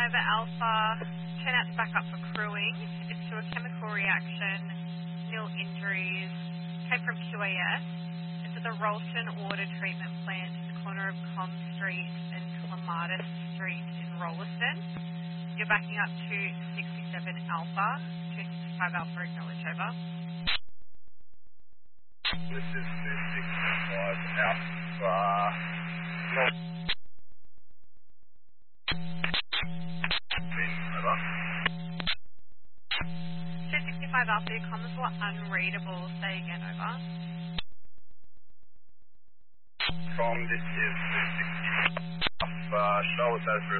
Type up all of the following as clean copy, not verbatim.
Alpha, turn out to back up for crewing. It's to a chemical reaction, nil injuries, came from QAS. It's at the Rolston Water Treatment Plant, the corner of Com Street and Clematis Street in Rolliston. You're backing up to 67 Alpha, 265 Alpha, acknowledge over. This is 265 Alpha. Over. 265 Alpha, your comms were unreadable. Say again, over. From this is 265 Alpha. Show us over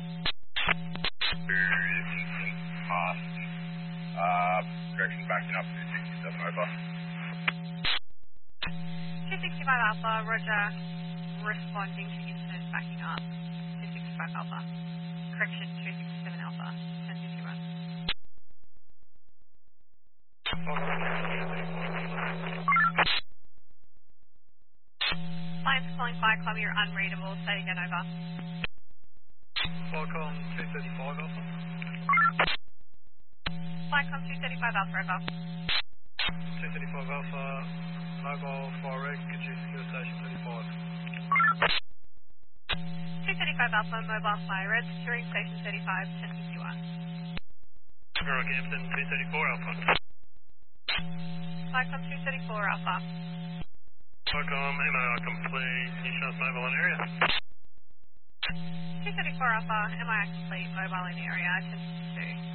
past. Correction backing up to 67 over. 265 Alpha, roger. Responding to incident backing up. 265 Alpha. Correction 267 Alpha. 1051. Client's calling Viacom, you're unreadable. Say again, over. Viacom 235 Alpha. Viacom 235 Alpha, over. 235 Alpha, mobile fire rig, could you secure station 35? 235 Alpha, mobile fire red, securing station 35, 1051. Rockhampton 234 Alpha. Viacom 234 Alpha. Viacom, MIR complete, can you show us mobile in area? 234 Alpha, MIR complete, mobile in area, 1052.